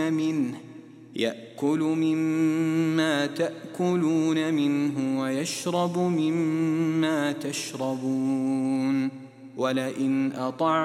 منه يأكل مما تأكلون منه ويشرب مما تشربون ولئن أطعتم